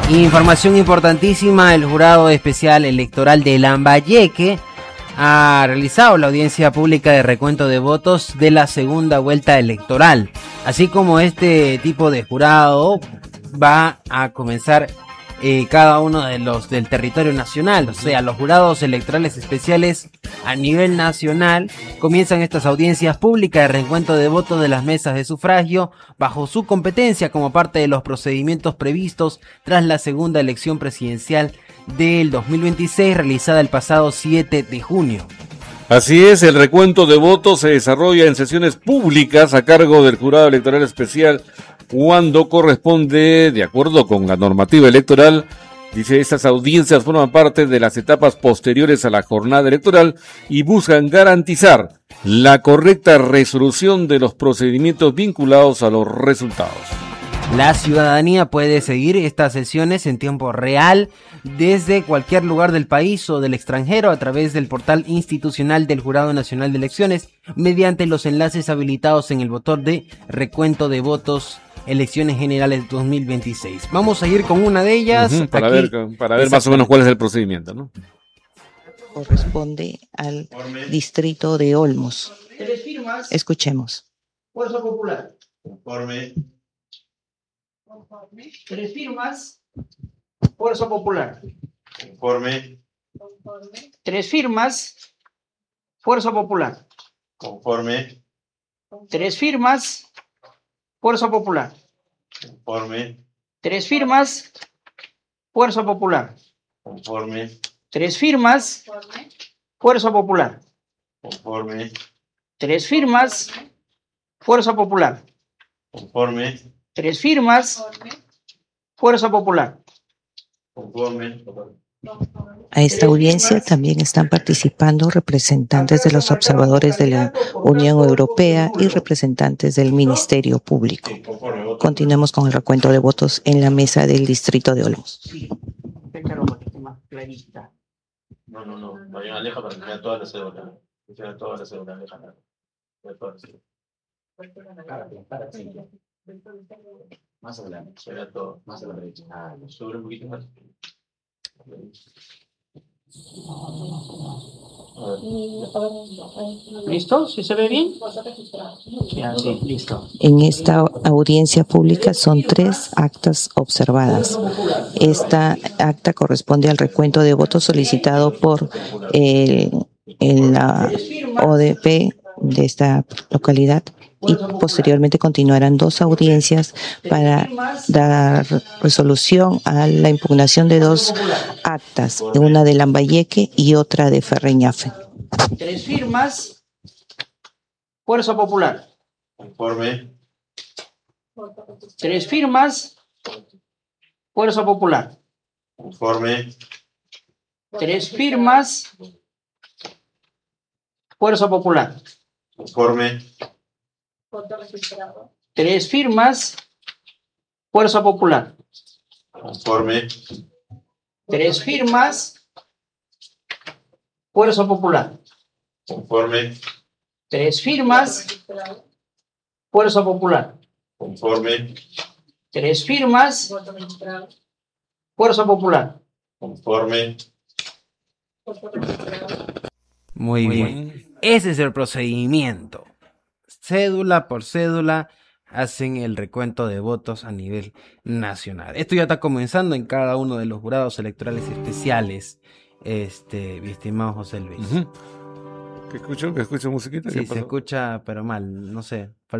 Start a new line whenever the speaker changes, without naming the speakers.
Información importantísima, el Jurado Especial Electoral de Lambayeque ha realizado la audiencia pública de recuento de votos de la segunda vuelta electoral. Así como este tipo de jurado va a comenzar cada uno de los del territorio nacional, o sea, los jurados electorales especiales a nivel nacional comienzan estas audiencias públicas de recuento de votos de las mesas de sufragio bajo su competencia como parte de los procedimientos previstos tras la segunda elección presidencial del 2026 realizada el pasado 7 de junio.
Así es, el recuento de votos se desarrolla en sesiones públicas a cargo del Jurado Electoral Especial cuando corresponde, de acuerdo con la normativa electoral. Dice, estas audiencias forman parte de las etapas posteriores a la jornada electoral y buscan garantizar la correcta resolución de los procedimientos vinculados a los resultados.
La ciudadanía puede seguir estas sesiones en tiempo real desde cualquier lugar del país o del extranjero a través del portal institucional del Jurado Nacional de Elecciones mediante los enlaces habilitados en el botón de recuento de votos Elecciones Generales 2026. Vamos a ir con una de ellas.
Para ver más o menos cuál es el procedimiento, ¿no?
Corresponde al distrito de Olmos. Escuchemos.
Fuerza Popular. Conforme. Tres firmas. Fuerza Popular. Conforme. Tres firmas. Fuerza Popular. Conforme. Tres firmas. Fuerza Popular. Conforme. Tres firmas. Fuerza Popular. Conforme. Tres firmas. Fuerza Popular. Conforme. Tres firmas. Fuerza Popular. Conforme. Tres firmas. Fuerza Popular. Conforme.
A esta audiencia también están participando representantes de los observadores de la Unión Europea y representantes del Ministerio Público. Continuemos con el recuento de votos en la mesa del distrito de Olmos.
No, vayan aleja para que vea toda la cédula. Que vea toda la cédula, aleja. Más adelante, se vea todo, más a la derecha. Sobre un poquito más.
¿Listo? ¿Sí se ve bien? Ya, sí, listo.
En esta audiencia pública son 3 actas observadas. Esta acta corresponde al recuento de votos solicitado por la ODP de esta localidad y posteriormente continuarán 2 audiencias para dar resolución a la impugnación de 2 actas, una de Lambayeque y otra de Ferreñafe.
Tres firmas. Fuerza Popular.
Conforme.
Tres firmas. Fuerza Popular.
Conforme.
Tres firmas. Fuerza Popular.
Conforme.
Tres firmas. Fuerza Popular.
Conforme.
Tres firmas. Fuerza Popular.
Conforme.
Tres firmas. Fuerza Popular.
Conforme.
Tres firmas. Fuerza Popular.
Conforme.
Muy bien. Ese es el procedimiento. Cédula por cédula hacen el recuento de votos a nivel nacional. Esto ya está comenzando en cada uno de los jurados electorales especiales, mi estimado José Luis.
¿Qué escucho? ¿Qué escucho musiquita?
Sí, se escucha, pero mal, no sé.